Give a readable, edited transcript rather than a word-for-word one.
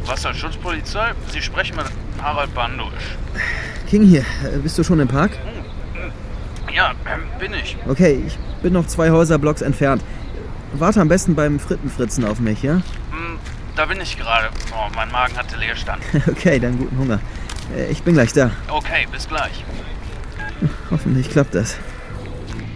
Wasserschutzpolizei? Sie sprechen mit Harald Bandusch. King hier. Bist du schon im Park? Ja, bin ich. Okay, ich bin noch 2 Häuserblocks entfernt. Warte am besten beim Frittenfritzen auf mich, ja? Da bin ich gerade. Oh, mein Magen hatte Leerstand. Okay, dann guten Hunger. Ich bin gleich da. Okay, bis gleich. Hoffentlich klappt das.